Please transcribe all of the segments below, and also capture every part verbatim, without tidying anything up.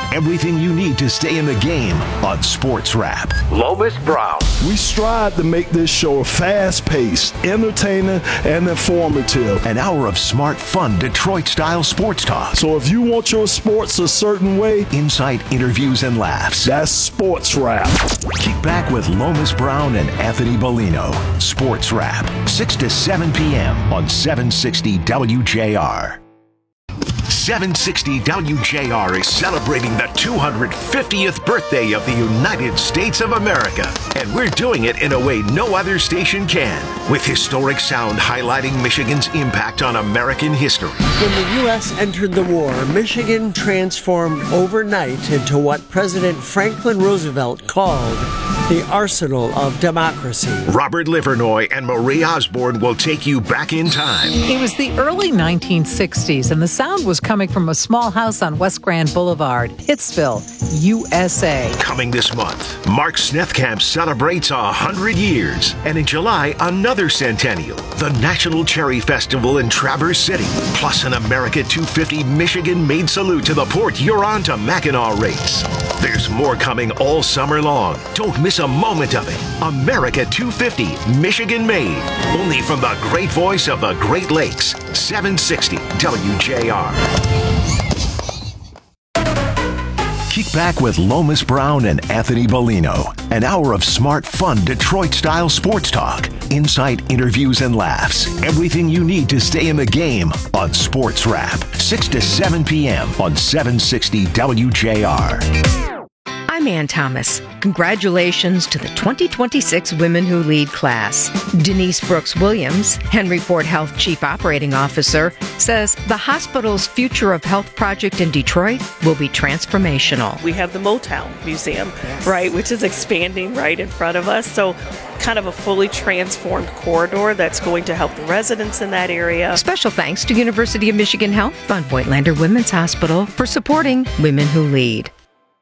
Everything you need to stay in the game on Sports Wrap. Lomas Brown. We strive to make this show fast-paced, entertaining, and informative. An hour of smart, fun, Detroit-style sports talk. So if you want your sports a certain way, insight, interviews, and laughs. That's Sports Wrap. Kick back with Lomas Brown and Anthony Bellino. Sports Wrap, six to seven p.m. on seven sixty W J R. seven sixty W J R is celebrating the two hundred fiftieth birthday of the United States of America. And we're doing it in a way no other station can, with historic sound highlighting Michigan's impact on American history. When the U S entered the war, Michigan transformed overnight into what President Franklin Roosevelt called the arsenal of democracy. Robert Livernoy and Marie Osborne will take you back in time. It was the early nineteen sixties, and the sound was coming from a small house on West Grand Boulevard, Pittsville, U S A. Coming this month, Mark Snethkamp celebrates one hundred years. And in July, another centennial, the National Cherry Festival in Traverse City, plus an America two fifty Michigan-made salute to the Port Huron to Mackinac race. There's more coming all summer long. Don't miss a moment of it. America two fifty, Michigan-made. Only from the great voice of the Great Lakes, seven sixty W J R. Kick back with Lomas Brown and Anthony Bellino. An hour of smart, fun, Detroit-style sports talk. Insight, interviews, and laughs. Everything you need to stay in the game on Sports Wrap. six to seven p.m. on seven sixty W J R. I'm Ann Thomas. Congratulations to the twenty twenty-six Women Who Lead class. Denise Brooks Williams, Henry Ford Health Chief Operating Officer, says the hospital's Future of Health project in Detroit will be transformational. We have the Motown Museum, yes. right, which is expanding right in front of us. So kind of a fully transformed corridor that's going to help the residents in that area. Special thanks to University of Michigan Health Von Voigtlander Women's Hospital for supporting Women Who Lead.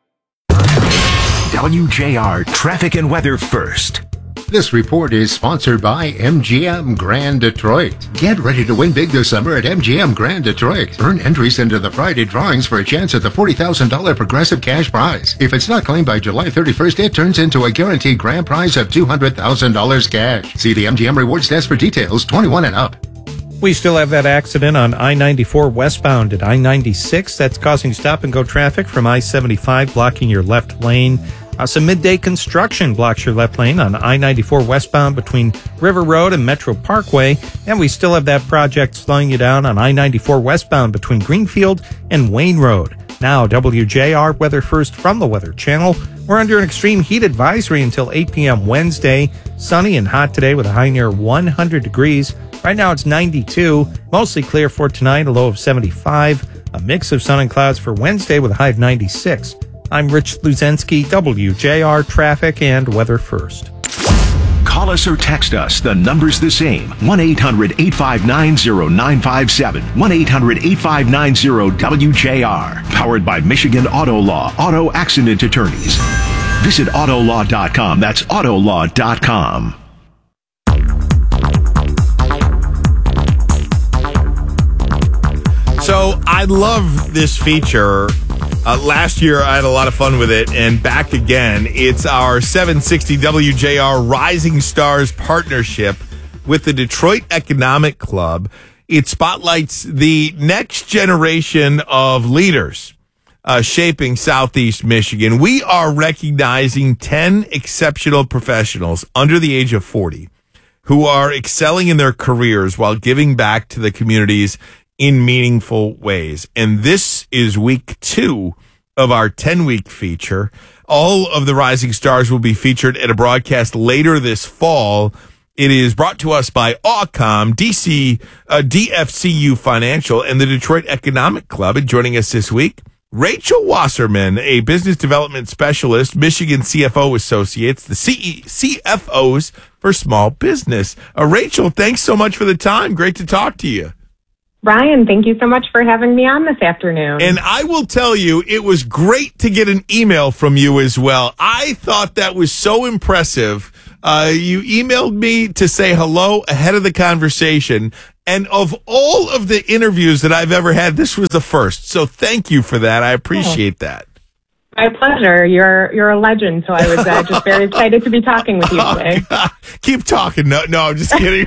W J R Traffic and Weather first. This report is sponsored by M G M Grand Detroit. Get ready to win big this summer at M G M Grand Detroit. Earn entries into the Friday drawings for a chance at the forty thousand dollars Progressive Cash Prize. If it's not claimed by July thirty-first, it turns into a guaranteed grand prize of two hundred thousand dollars cash. See the M G M Rewards Desk for details. twenty-one and up. We still have that accident on I ninety-four westbound at I ninety-six. That's causing stop-and-go traffic from I seventy-five, blocking your left lane. Uh, some midday construction blocks your left lane on I ninety-four westbound between River Road and Metro Parkway. And we still have that project slowing you down on I ninety-four westbound between Greenfield and Wayne Road. Now, W J R Weather First from the Weather Channel. We're under an extreme heat advisory until eight p.m. Wednesday. Sunny and hot today with a high near one hundred degrees. Right now it's ninety-two. Mostly clear for tonight, a low of seventy-five. A mix of sun and clouds for Wednesday with a high of ninety-six. I'm Rich Luzensky, W J R Traffic and Weather First. Call us or text us. The number's the same. one eight hundred eight five nine zero nine five seven. one eight hundred eight five nine zero W J R. Powered by Michigan Auto Law, Auto Accident Attorneys. Visit auto law dot com. That's auto law dot com. So I love this feature. Uh, last year, I had a lot of fun with it, and back again. It's our seven sixty W J R Rising Stars partnership with the Detroit Economic Club. It spotlights the next generation of leaders uh, shaping Southeast Michigan. We are recognizing ten exceptional professionals under the age of forty who are excelling in their careers while giving back to the communities in meaningful ways. And this is week two of our ten-week feature. All of the Rising Stars will be featured at a broadcast later this fall. It is brought to us by Awcom, D C, uh, D F C U Financial, and the Detroit Economic Club. And joining us this week, Rachel Wasserman, a business development specialist, Michigan C F O Associates, the C E- C F Os for small business. Uh, Rachel, thanks so much for the time. Great to talk to you. Ryan, thank you so much for having me on this afternoon. And I will tell you, it was great to get an email from you as well. I thought that was so impressive. Uh, you emailed me to say hello ahead of the conversation. And of all of the interviews that I've ever had, this was the first. So thank you for that. I appreciate oh. that. My pleasure. You're you're a legend, so I was uh, just very excited to be talking with you today. Oh, keep talking. No, no, I'm just kidding.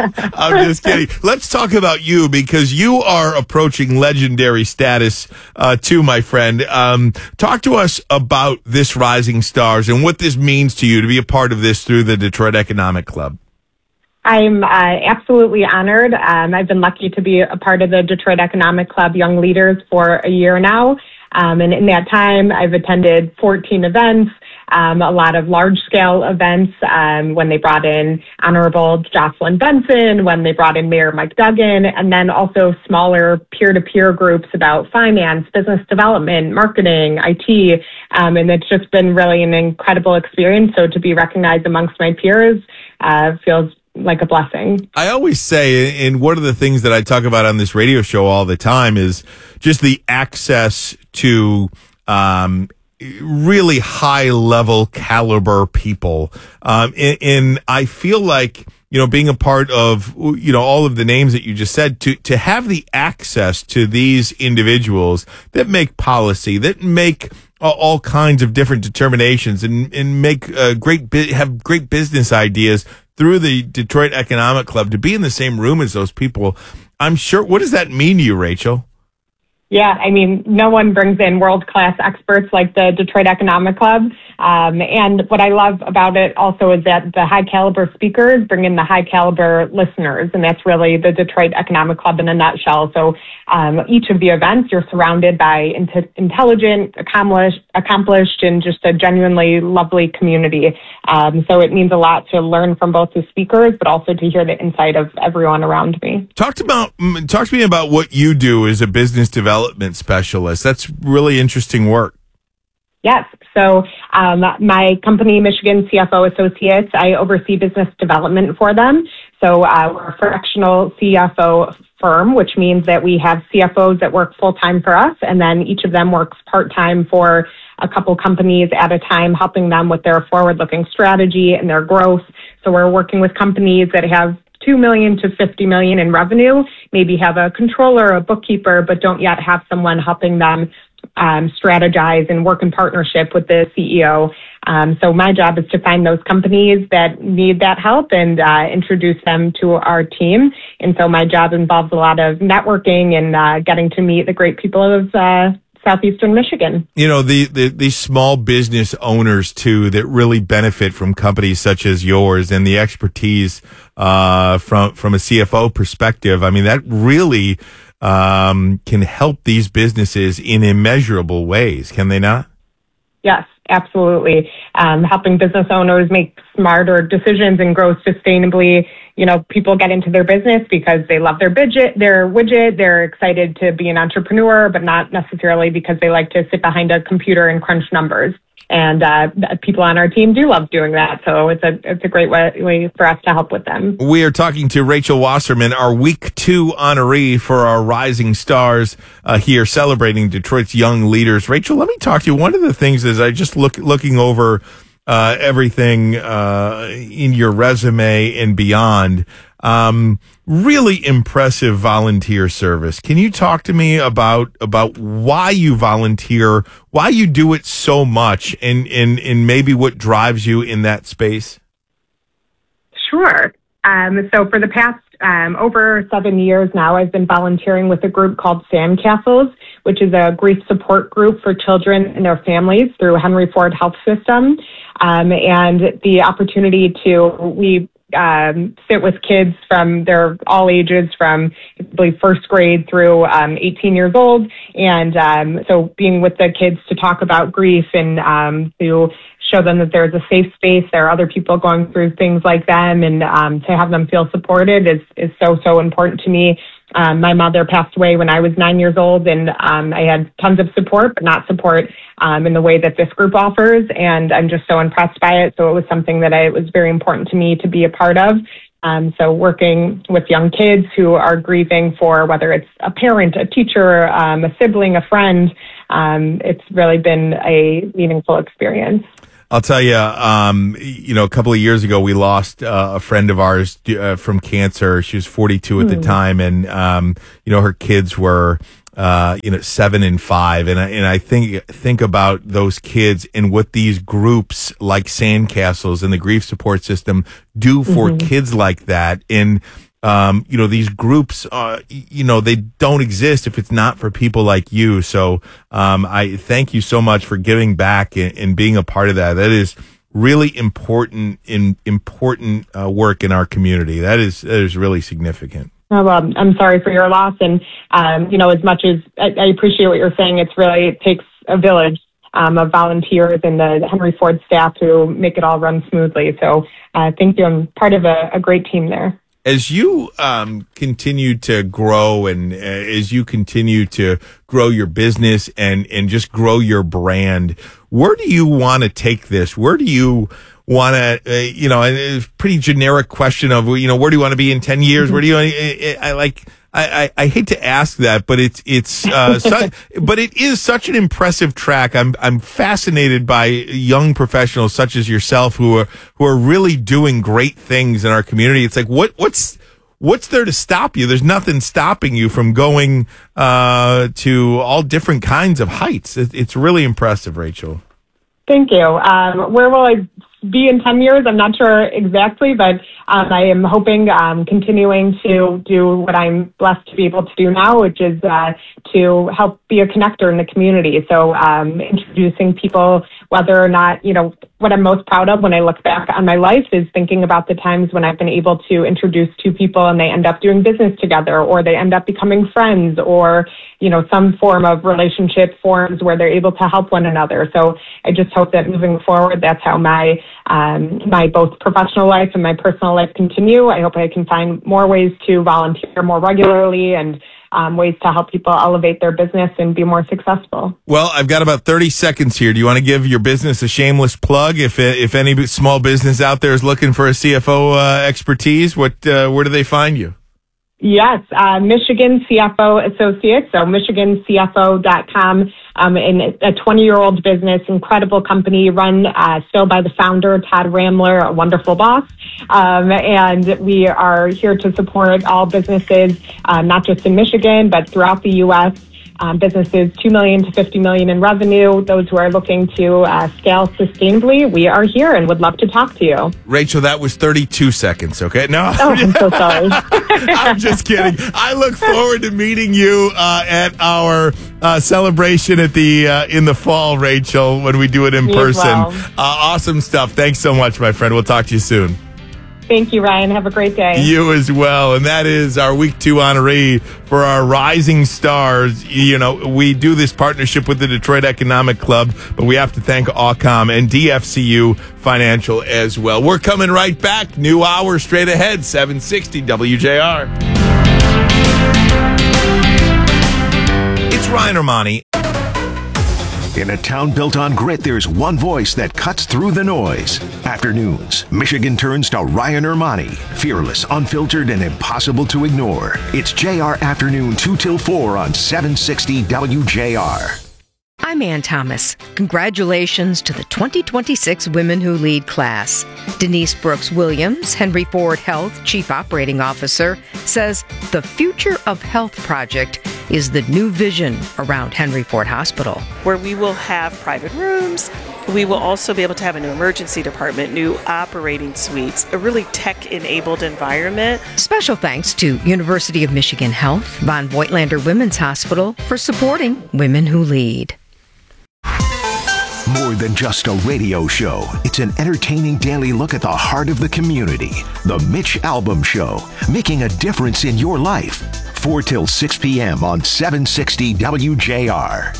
I'm just kidding. Let's talk about you because you are approaching legendary status uh, too, my friend. Um, talk to us about this Rising Stars and what this means to you to be a part of this through the Detroit Economic Club. I'm uh, absolutely honored. Um, I've been lucky to be a part of the Detroit Economic Club Young Leaders for a year now. Um, and in that time, I've attended fourteen events, um, a lot of large-scale events um, when they brought in Honorable Jocelyn Benson, when they brought in Mayor Mike Duggan, and then also smaller peer-to-peer groups about finance, business development, marketing, I T. Um, and it's just been really an incredible experience. So to be recognized amongst my peers uh, feels like a blessing. I always say, and one of the things that I talk about on this radio show all the time is just the access to um, really high level caliber people. Um, and, and I feel like, you know, being a part of, you know, all of the names that you just said, to, to have the access to these individuals that make policy, that make all kinds of different determinations and, and make uh, great, bi- have great business ideas through the Detroit Economic Club, to be in the same room as those people. I'm sure. What does that mean to you, Rachel? Yeah, I mean, no one brings in world-class experts like the Detroit Economic Club. Um, and what I love about it also is that the high-caliber speakers bring in the high-caliber listeners, and that's really the Detroit Economic Club in a nutshell. So um, each of the events, you're surrounded by in- intelligent, accomplished, accomplished, and just a genuinely lovely community. Um, so it means a lot to learn from both the speakers, but also to hear the insight of everyone around me. Talk to, about, talk to me about what you do as a business developer specialist. That's really interesting work. Yes. So um, my company, Michigan C F O Associates, I oversee business development for them. So uh, we're a fractional C F O firm, which means that we have C F Os that work full-time for us, and then each of them works part-time for a couple companies at a time, helping them with their forward-looking strategy and their growth. So we're working with companies that have two million to fifty million in revenue, maybe have a controller, a bookkeeper, but don't yet have someone helping them um, strategize and work in partnership with the C E O. Um, so my job is to find those companies that need that help and uh, introduce them to our team. And so my job involves a lot of networking and uh, getting to meet the great people of uh, Southeastern Michigan. You know, the, the, these small business owners, too, that really benefit from companies such as yours and the expertise uh, from, from a C F O perspective. I mean, that really um, can help these businesses in immeasurable ways, can they not? Yes, absolutely. Um, helping business owners make smarter decisions and grow sustainably. You know, people get into their business because they love their widget, their widget. They're excited to be an entrepreneur, but not necessarily because they like to sit behind a computer and crunch numbers. And uh, people on our team do love doing that. So it's a it's a great way, way for us to help with them. We are talking to Rachel Wasserman, our week two honoree for our Rising Stars uh, here, celebrating Detroit's young leaders. Rachel, let me talk to you. One of the things is I just look looking over uh, everything uh, in your resume and beyond. Um, really impressive volunteer service. Can you talk to me about about why you volunteer, why you do it so much, and, and, and maybe what drives you in that space? Sure. Um, so for the past um, over seven years now, I've been volunteering with a group called Sandcastles, which is a grief support group for children and their families through Henry Ford Health System. Um, and the opportunity to, we Um, sit with kids from their all ages, from I believe first grade through um, eighteen years old, and um, so being with the kids to talk about grief and um, to show them that there's a safe space, there are other people going through things like them, and um, to have them feel supported is is so so important to me. Um, my mother passed away when I was nine years old, and um, I had tons of support, but not support um, in the way that this group offers, and I'm just so impressed by it. So it was something that I, it was very important to me to be a part of. Um, so working with young kids who are grieving for whether it's a parent, a teacher, um, a sibling, a friend, um, it's really been a meaningful experience. I'll tell you, um, you know, a couple of years ago, we lost uh, a friend of ours uh, from cancer. She was forty-two at mm. the time. And, um, you know, her kids were uh, you know, seven and five. And I, and I think, think about those kids and what these groups like Sandcastles and the grief support system do for mm-hmm. kids like that. And, um, you know, these groups, uh, you know, they don't exist if it's not for people like you. So, um, I thank you so much for giving back and, and being a part of that. That is really important in important uh, work in our community. That is, that is really significant. Oh, well, I'm sorry for your loss. And, um, you know, as much as I, I appreciate what you're saying, it's really, it takes a village um, of volunteers and the Henry Ford staff to make it all run smoothly. So uh, thank you. I'm part of a, a great team there. As you um, continue to grow and uh, as you continue to grow your business and, and just grow your brand, where do you want to take this? Where do you want to, uh, you know, a pretty generic question of, you know, where do you want to be in ten years? Mm-hmm. Where do you, I, I, I like, I, I, I hate to ask that, but it's, it's, uh, such, but it is such an impressive track. I'm, I'm fascinated by young professionals such as yourself who are, who are really doing great things in our community. It's like, what, what's, what's there to stop you? There's nothing stopping you from going, uh, to all different kinds of heights. It, it's really impressive, Rachel. Thank you. Um, where will I be in ten years? I'm not sure exactly, but um, I am hoping um, continuing to do what I'm blessed to be able to do now, which is uh, to help be a connector in the community. So um, introducing people, whether or not, you know, what I'm most proud of when I look back on my life is thinking about the times when I've been able to introduce two people and they end up doing business together, or they end up becoming friends, or, you know, some form of relationship forms where they're able to help one another. So I just hope that moving forward, that's how my um, my both professional life and my personal life continue. I hope I can find more ways to volunteer more regularly and um, ways to help people elevate their business and be more successful. Well, I've got about thirty seconds here. Do you want to give your business a shameless plug? If if any small business out there is looking for a C F O uh, expertise, what uh, where do they find you? Yes, uh, Michigan C F O Associates, so michigan c f o dot com, um, and a twenty-year-old business, incredible company run uh, still by the founder, Todd Ramler, a wonderful boss. Um, and we are here to support all businesses, uh, not just in Michigan, but throughout the U S Um, businesses two million to fifty million in revenue, those who are looking to uh, scale sustainably. We are here and would love to talk to you. Rachel, that was thirty-two seconds, okay? No. Oh, I'm so sorry. I'm just kidding. I look forward to meeting you uh, at our uh, celebration at the uh, in the fall, Rachel, when we do it in Me person. Well. Uh, awesome stuff. Thanks so much, my friend. We'll talk to you soon. Thank you, Ryan. Have a great day. You as well. And that is our week two honoree for our Rising Stars. You know, we do this partnership with the Detroit Economic Club, but we have to thank Allcom and D F C U Financial as well. We're coming right back. New hour straight ahead, seven sixty W J R. It's Ryan Armani. In a town built on grit, there's one voice that cuts through the noise. Afternoons, Michigan turns to Ryan Armani. Fearless, unfiltered, and impossible to ignore. It's J R Afternoon two till four on seven sixty W J R. I'm Ann Thomas. Congratulations to the twenty twenty-six Women Who Lead class. Denise Brooks Williams, Henry Ford Health Chief Operating Officer, says the Future of Health project is the new vision around Henry Ford Hospital. Where we will have private rooms, we will also be able to have a new emergency department, new operating suites, a really tech-enabled environment. Special thanks to University of Michigan Health, Von Voigtlander Women's Hospital for supporting Women Who Lead. More than just a radio show, it's an entertaining daily look at the heart of the community. The Mitch Albom Show, making a difference in your life. four till six p.m. on seven sixty W J R.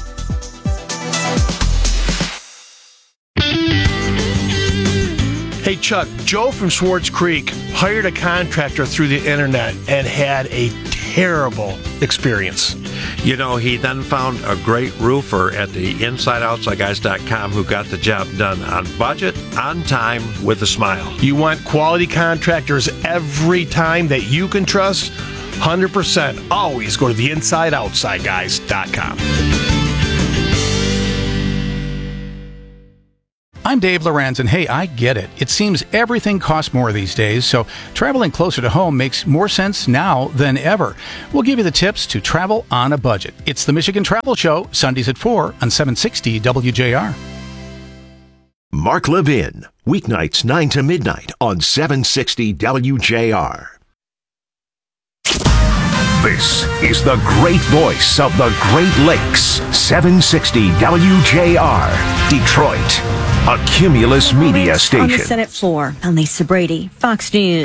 Hey, Chuck, Joe from Swartz Creek hired a contractor through the internet and had a terrible experience. You know, he then found a great roofer at the inside outside guys dot com who got the job done on budget, on time, with a smile. You want quality contractors every time that you can trust? one hundred percent. Always go to the inside outside guys dot com. I'm Dave Lorenz, and hey, I get it. It seems everything costs more these days, so traveling closer to home makes more sense now than ever. We'll give you the tips to travel on a budget. It's the Michigan Travel Show, Sundays at four on seven sixty W J R. Mark Levin, weeknights nine to midnight on seven sixty W J R. This is the great voice of the Great Lakes, seven sixty W J R, Detroit, a Cumulus media station. On the Senate floor, I'm Lisa Brady, Fox News.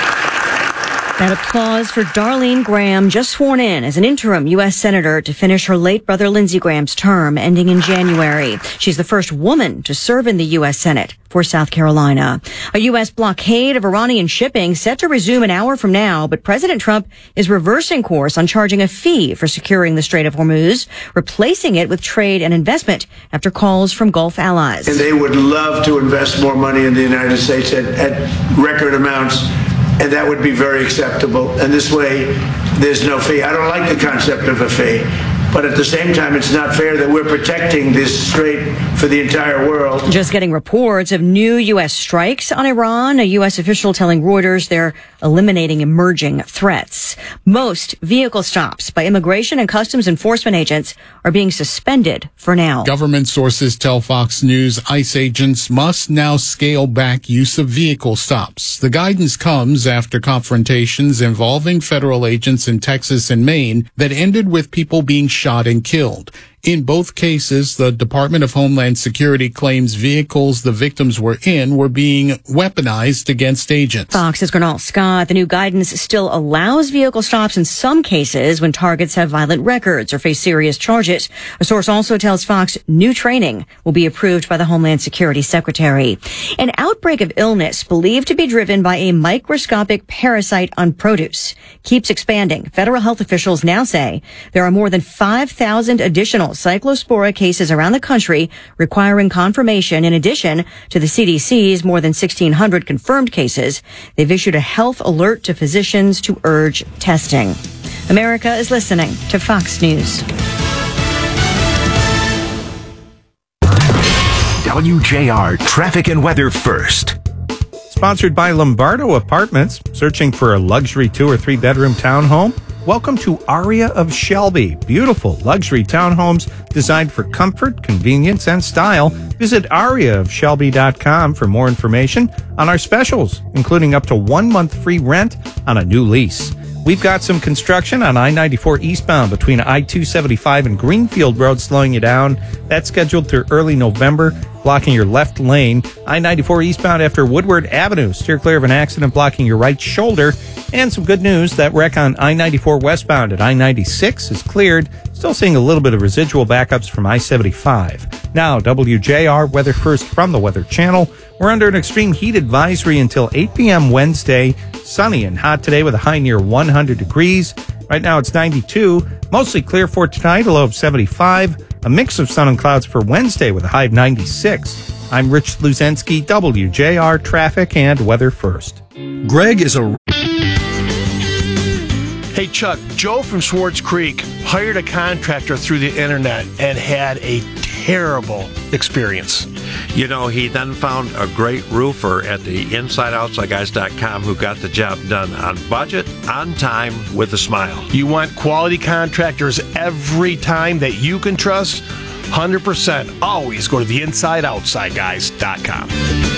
That applause for Darlene Graham, just sworn in as an interim U S Senator to finish her late brother Lindsey Graham's term ending in January. She's the first woman to serve in the U S Senate for South Carolina. A U S blockade of Iranian shipping set to resume an hour from now, but President Trump is reversing course on charging a fee for securing the Strait of Hormuz, replacing it with trade and investment after calls from Gulf allies. And they would love to invest more money in the United States at, at record amounts. And that would be very acceptable. And this way, there's no fee. I don't like the concept of a fee. But at the same time, it's not fair that we're protecting this strait for the entire world. Just getting reports of new U S strikes on Iran. A U S official telling Reuters they're eliminating emerging threats. Most vehicle stops by immigration and customs enforcement agents are being suspended for now. Government sources tell Fox News ICE agents must now scale back use of vehicle stops. The guidance comes after confrontations involving federal agents in Texas and Maine that ended with people being shot and killed. In both cases, the Department of Homeland Security claims vehicles the victims were in were being weaponized against agents. Fox's Gernal Scott, the new guidance still allows vehicle stops in some cases when targets have violent records or face serious charges. A source also tells Fox new training will be approved by the Homeland Security Secretary. An outbreak of illness believed to be driven by a microscopic parasite on produce keeps expanding. Federal health officials now say there are more than five thousand additional cyclospora cases around the country requiring confirmation in addition to the C D C's more than sixteen hundred confirmed cases. They've issued a health alert to physicians to urge testing. America is listening to Fox News. W J R traffic and weather first. Sponsored by Lombardo Apartments. Searching for a luxury two or three bedroom townhome? Welcome to Aria of Shelby. Beautiful luxury townhomes designed for comfort, convenience, and style. Visit aria of shelby dot com for more information on our specials, including up to one month free rent on a new lease. We've got some construction on I ninety-four eastbound between I two seventy-five and Greenfield Road slowing you down. That's scheduled through early November, blocking your left lane. I ninety-four eastbound after Woodward Avenue. Steer clear of an accident blocking your right shoulder. And some good news, that wreck on I ninety-four westbound at I ninety-six is cleared. Still seeing a little bit of residual backups from I seventy-five. Now, W J R Weather First from the Weather Channel. We're under an extreme heat advisory until eight p.m. Wednesday. Sunny and hot today with a high near one hundred degrees. Right now it's ninety-two. Mostly clear for tonight, a low of seventy-five. A mix of sun and clouds for Wednesday with a high of ninety-six. I'm Rich Luzensky, W J R Traffic and Weather First. Greg is a... Hey, Chuck, Joe from Swartz Creek hired a contractor through the internet and had a terrible experience. You know, he then found a great roofer at the inside outside guys dot com who got the job done on budget, on time, with a smile. You want quality contractors every time that you can trust? one hundred percent. Always go to the inside outside guys dot com.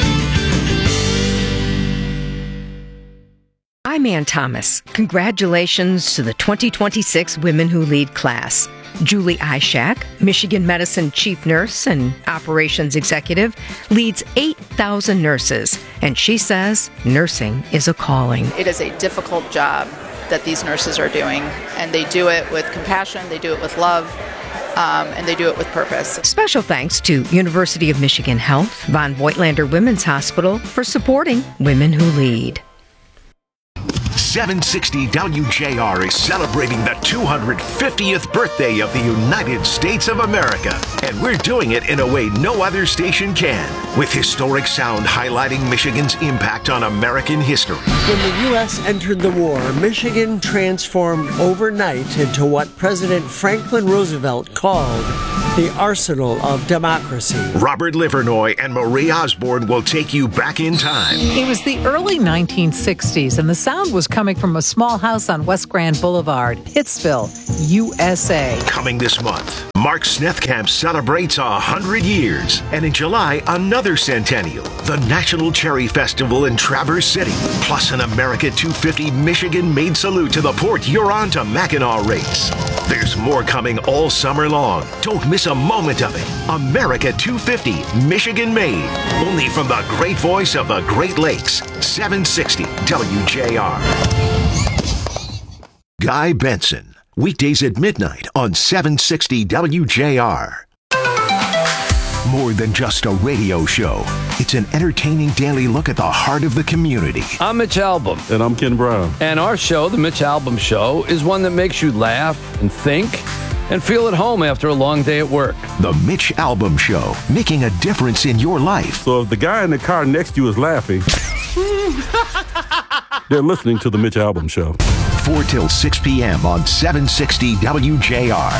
I'm Ann Thomas. Congratulations to the twenty twenty-six Women Who Lead class. Julie Ishak, Michigan Medicine Chief Nurse and Operations Executive, leads eight thousand nurses, and she says nursing is a calling. It is a difficult job that these nurses are doing, and they do it with compassion, they do it with love, um, and they do it with purpose. Special thanks to University of Michigan Health, Von Voigtlander Women's Hospital for supporting Women Who Lead. seven sixty W J R is celebrating the two hundred fiftieth birthday of the United States of America. And we're doing it in a way no other station can, with historic sound highlighting Michigan's impact on American history. When the U S entered the war, Michigan transformed overnight into what President Franklin Roosevelt called the arsenal of democracy. Robert Livernoy and Marie Osborne will take you back in time. It was the early nineteen sixties, and the sound was coming from a small house on West Grand Boulevard, Pittsville, U S A. Coming this month, Mark Snethkamp celebrates a hundred years, and in July, another centennial, the National Cherry Festival in Traverse City, plus an America two fifty Michigan-made salute to the Port Huron to Mackinac race. There's more coming all summer long. Don't miss a moment of it. America two fifty, Michigan-made. Only from the great voice of the Great Lakes, seven sixty W J R. Guy Benson, weekdays at midnight on seven sixty W J R. More than just a radio show, it's an entertaining daily look at the heart of the community. I'm Mitch Albom. And I'm Ken Brown. And our show, The Mitch Albom Show, is one that makes you laugh and think and feel at home after a long day at work. The Mitch Albom Show, making a difference in your life. So if the guy in the car next to you is laughing, they're listening to The Mitch Albom Show. four till six p.m. on seven sixty W J R.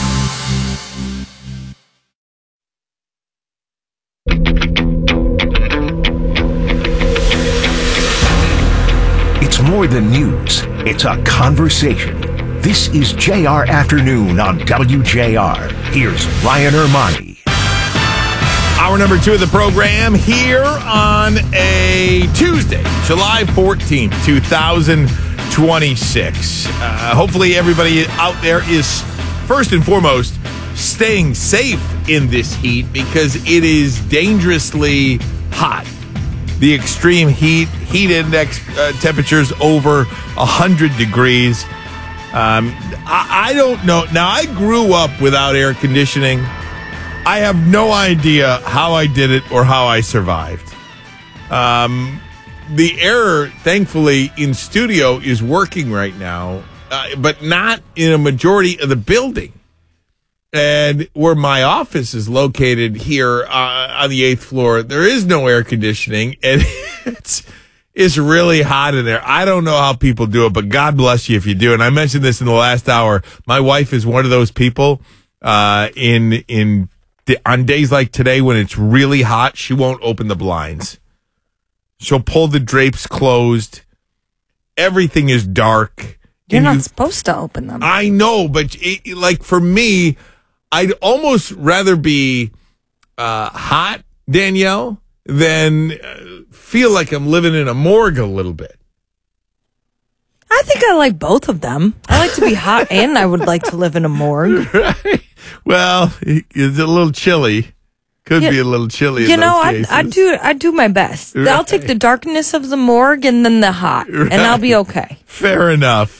It's more than news. It's a conversation. This is J R Afternoon on W J R. Here's Ryan Ermani. Hour number two of the program here on a Tuesday, July fourteenth, twenty twenty-six. Uh, hopefully everybody out there is, first and foremost, staying safe in this heat because it is dangerously hot. The extreme heat, heat index uh, temperatures over one hundred degrees. Um, I, I don't know. Now, I grew up without air conditioning. I have no idea how I did it or how I survived. Um, the air, thankfully, in studio is working right now, uh, but not in a majority of the building. And where my office is located here uh, on the eighth floor, there is no air conditioning, and it's it's really hot in there. I don't know how people do it, but God bless you if you do. And I mentioned this in the last hour. My wife is one of those people uh, in in on days like today when it's really hot, she won't open the blinds. She'll pull the drapes closed. Everything is dark. You're and not you, supposed to open them. I know, but it, like for me, I'd almost rather be uh, hot, Danielle, than uh, feel like I'm living in a morgue a little bit. I think I like both of them. I like to be hot and I would like to live in a morgue. Right. Well, it's a little chilly. Could yeah, be a little chilly in You know, those I, cases. I do I do my best. Right. I'll take the darkness of the morgue and then the hot, Right. and I'll be okay. Fair enough.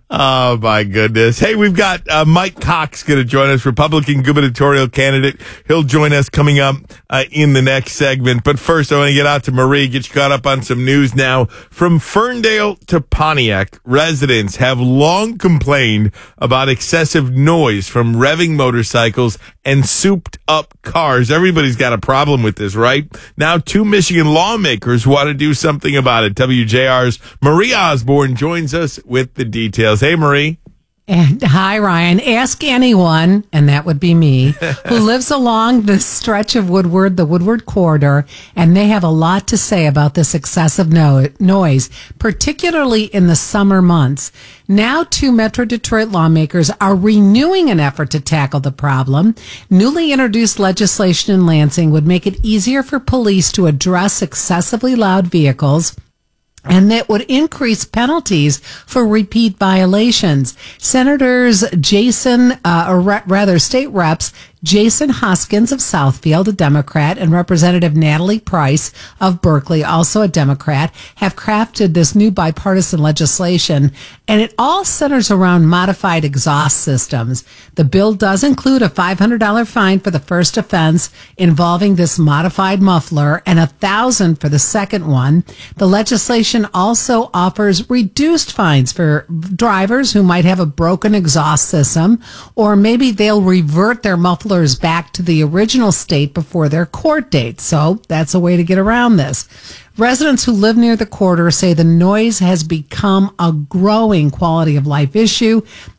Oh, my goodness. Hey, we've got uh, Mike Cox going to join us, Republican gubernatorial candidate. He'll join us coming up uh, in the next segment. But first, I want to get out to Marie, get you caught up on some news now. From Ferndale to Pontiac, residents have long complained about excessive noise from revving motorcycles and souped-up cars. Everybody's got a problem with this, right? Now, two Michigan lawmakers want to do something about it. W J R's Marie Osborne joins us with the details. Details. Hey, Marie. And hi, Ryan. Ask anyone, and that would be me, who lives along this stretch of Woodward, the Woodward corridor, and they have a lot to say about this excessive no- noise, particularly in the summer months. Now, two Metro Detroit lawmakers are renewing an effort to tackle the problem. Newly introduced legislation in Lansing would make it easier for police to address excessively loud vehicles, and that would increase penalties for repeat violations. Senators Jason, uh, or re- rather state reps, Jason Hoskins of Southfield, a Democrat, and Representative Natalie Price of Berkeley, also a Democrat, have crafted this new bipartisan legislation, and it all centers around modified exhaust systems. The bill does include a five hundred dollars fine for the first offense involving this modified muffler and one thousand dollars for the second one. The legislation also offers reduced fines for drivers who might have a broken exhaust system, or maybe they'll revert their muffler back to the original state before their court date. So that's a way to get around this. Residents who live near the corridor say the noise has become a growing quality of life issue,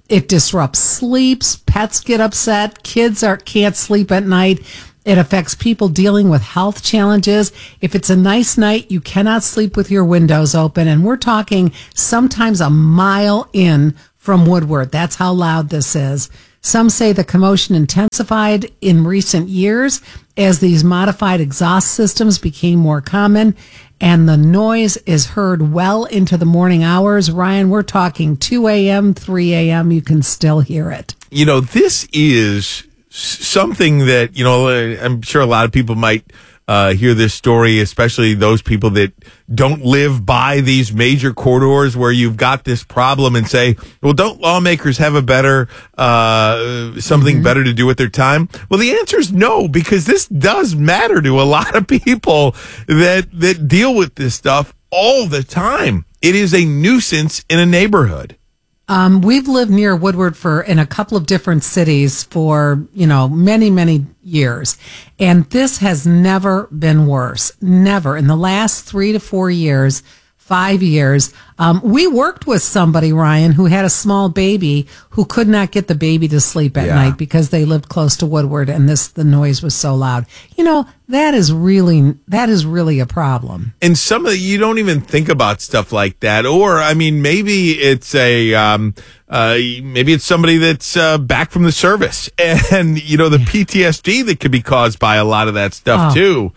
It disrupts sleeps. Pets get upset. Kids are can't sleep at night. It affects people dealing with health challenges. If it's a nice night, you cannot sleep with your windows open. And we're talking sometimes a mile in from Woodward. That's how loud this is. Some say the commotion intensified in recent years as these modified exhaust systems became more common, and the noise is heard well into the morning hours. Ryan, we're talking two a.m., three a.m. You can still hear it. You know, this is something that, you know, I'm sure a lot of people might uh, hear this story, especially those people that don't live by these major corridors where you've got this problem, and say, well, don't lawmakers have a better, uh, something mm-hmm. better to do with their time? Well, the answer is no, because this does matter to a lot of people that, that deal with this stuff all the time. It is a nuisance in a neighborhood. Um, we've lived near Woodward for in a couple of different cities for, you know, many, many years. And this has never been worse. Never. In the last three to four years, five years, um, we worked with somebody, Ryan, who had a small baby who could not get the baby to sleep at Yeah. night because they lived close to Woodward and this, the noise was so loud. You know, that is really, that is really a problem. And some of the, you don't even think about stuff like that. Or, I mean, maybe it's a, um, uh, maybe it's somebody that's uh, back from the service, and, you know, the P T S D that could be caused by a lot of that stuff Oh. too.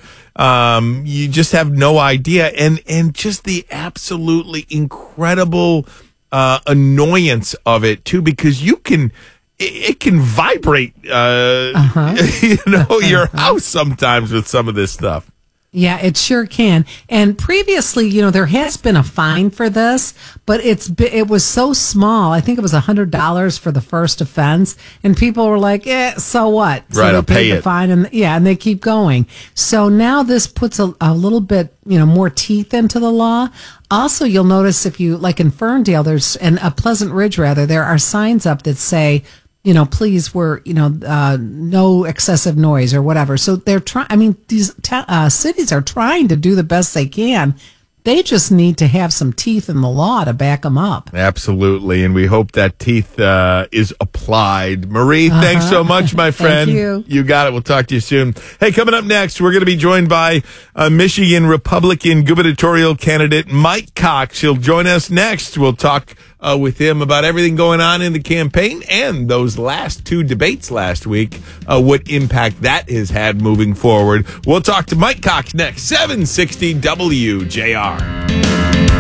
Um, you just have no idea. And, and just the absolutely incredible, uh, annoyance of it too, because you can, it, it can vibrate, uh, Uh-huh. you know, your house sometimes with some of this stuff. Yeah, it sure can. And previously, you know, there has been a fine for this, but it's bi- it was so small. I think it was one hundred dollars for the first offense, and people were like, "Eh, so what?" So Right, they I'll paid pay the it. fine, and yeah, and they keep going. So now this puts a, a little bit, you know, more teeth into the law. Also, you'll notice if you like in Ferndale, there's and a Pleasant Ridge rather, there are signs up that say, you know, please, we're, you know, uh, no excessive noise or whatever. So they're trying, I mean, these ta- uh, cities are trying to do the best they can. They just need to have some teeth in the law to back them up. Absolutely. And we hope that teeth uh, is applied. Marie, Uh-huh. thanks so much, my Thank friend. you. You got it. We'll talk to you soon. Hey, coming up next, we're going to be joined by uh, Michigan Republican gubernatorial candidate Mike Cox. He'll join us next. We'll talk uh, with him about everything going on in the campaign and those last two debates last week, uh, what impact that has had moving forward. We'll talk to Mike Cox next, seven sixty W J R.